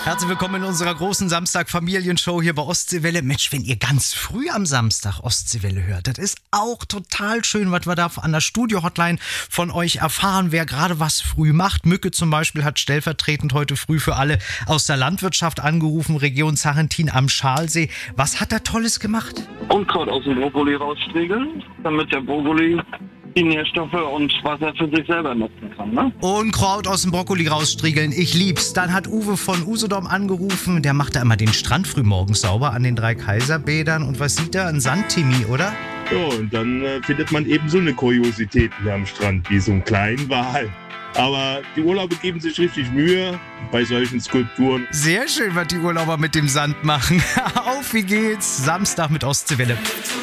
Herzlich willkommen in unserer großen Samstag-Familienshow hier bei Ostseewelle. Mensch, wenn ihr ganz früh am Samstag Ostseewelle hört, das ist auch total schön, was wir da an der Studio-Hotline von euch erfahren, wer gerade was früh macht. Mücke zum Beispiel hat stellvertretend heute früh für alle aus der Landwirtschaft angerufen, Region Sarrentin am Schalsee. Was hat er Tolles gemacht? Unkraut aus dem Brokkoli rausstriegeln, damit der Brokkoli die Nährstoffe und Wasser für sich selber nutzen kann, ne? Unkraut aus dem Brokkoli rausstriegeln, ich lieb's. Dann hat Uwe von Usedom angerufen, der macht da immer den Strand frühmorgens sauber an den 3 Kaiserbädern. Und was sieht er? Ein Sandtimi, oder? Ja, und dann findet man eben so eine Kuriosität hier am Strand, wie so einen kleinen Wal. Aber die Urlauber geben sich richtig Mühe bei solchen Skulpturen. Sehr schön, was die Urlauber mit dem Sand machen. Auf, wie geht's? Samstag mit Ostseewelle.